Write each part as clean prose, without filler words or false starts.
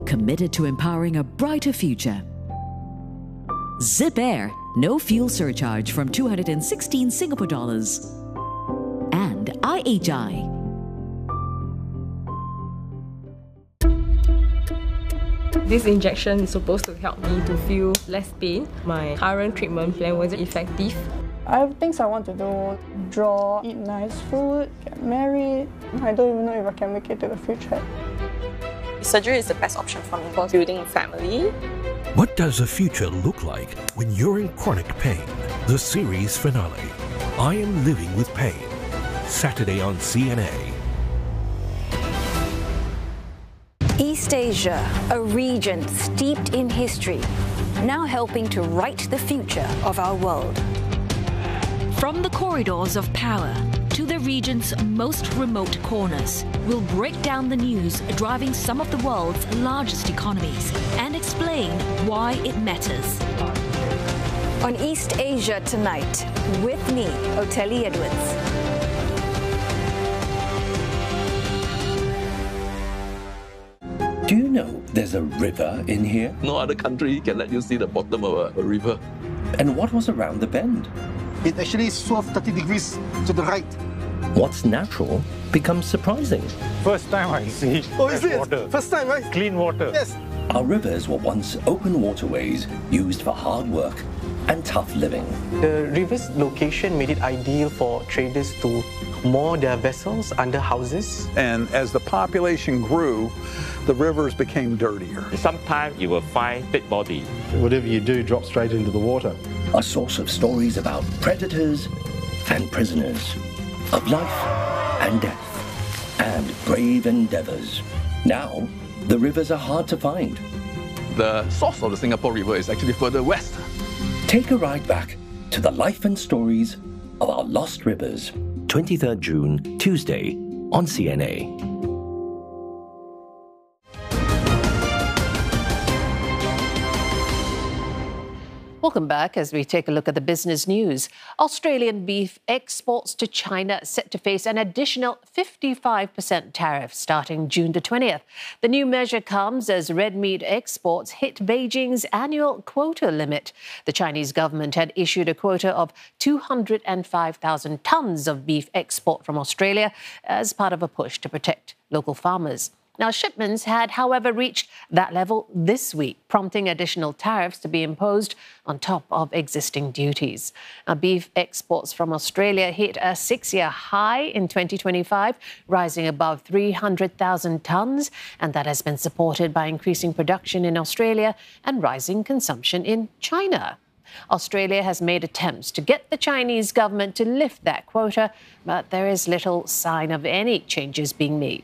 committed to empowering a brighter future. Zip Air, no fuel surcharge from 216 Singapore dollars. And IHI. This injection is supposed to help me to feel less pain. My current treatment plan wasn't effective. I have things I want to do: draw, eat nice food, get married. I don't even know if I can make it to the future. Surgery is the best option for me for building a family. What does the future look like when you're in chronic pain? The series finale, I Am Living with Pain, Saturday on CNA. East Asia, a region steeped in history, now helping to write the future of our world. From the corridors of power to the region's most remote corners, we'll break down the news driving some of the world's largest economies and explain why it matters. On East Asia Tonight, with me, Oteli Edwards. Do you know there's a river in here? No other country can let you see the bottom of a river. And what was around the bend? It actually swerved 30 degrees to the right. What's natural becomes surprising. First time I see water. First time, right? Clean water. Yes. Our rivers were once open waterways used for hard work and tough living. The river's location made it ideal for traders to moor their vessels under houses. And as the population grew, the rivers became dirtier. Sometimes you will find dead body. Whatever you do drops straight into the water. A source of stories about predators and prisoners, of life and death, and brave endeavors. Now, the rivers are hard to find. The source of the Singapore River is actually further west. Take a ride back to the life and stories of our lost rivers. 23rd June, Tuesday, on CNA. Welcome back as we take a look at the business news. Australian beef exports to China set to face an additional 55% tariff starting June the 20th. The new measure comes as red meat exports hit Beijing's annual quota limit. The Chinese government had issued a quota of 205,000 tonnes of beef export from Australia as part of a push to protect local farmers. Now, shipments had, however, reached that level this week, prompting additional tariffs to be imposed on top of existing duties. Now, beef exports from Australia hit a 6-year high in 2025, rising above 300,000 tonnes, and that has been supported by increasing production in Australia and rising consumption in China. Australia has made attempts to get the Chinese government to lift that quota, but there is little sign of any changes being made.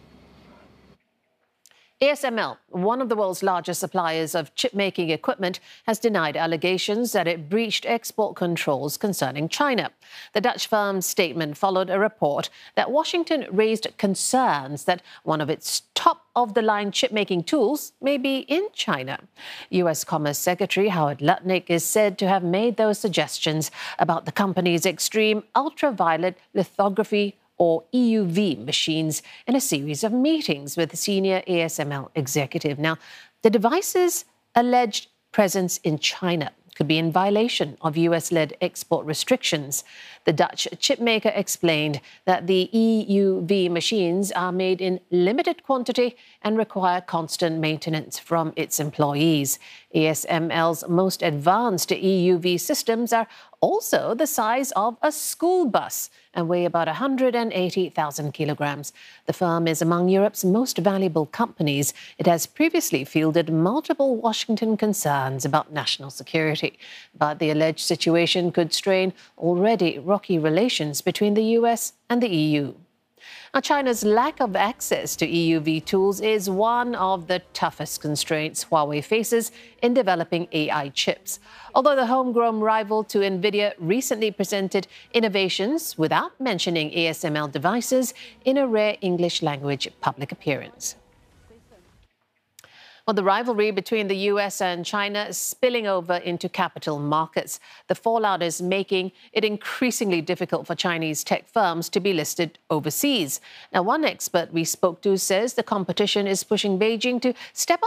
ASML, one of the world's largest suppliers of chip-making equipment, has denied allegations that it breached export controls concerning China. The Dutch firm's statement followed a report that Washington raised concerns that one of its top-of-the-line chip-making tools may be in China. U.S. Commerce Secretary Howard Lutnick is said to have made those suggestions about the company's extreme ultraviolet lithography or EUV machines in a series of meetings with senior ASML executive. Now, the device's alleged presence in China could be in violation of US-led export restrictions. The Dutch chipmaker explained that the EUV machines are made in limited quantity and require constant maintenance from its employees. ASML's most advanced EUV systems are also the size of a school bus and weigh about 180,000 kilograms. The firm is among Europe's most valuable companies. It has previously fielded multiple Washington concerns about national security. But the alleged situation could strain already rocky relations between the US and the EU. Now, China's lack of access to EUV tools is one of the toughest constraints Huawei faces in developing AI chips. Although the homegrown rival to NVIDIA recently presented innovations without mentioning ASML devices in a rare English language public appearance. Well, the rivalry between the US and China is spilling over into capital markets. The fallout is making it increasingly difficult for Chinese tech firms to be listed overseas. Now, one expert we spoke to says the competition is pushing Beijing to step up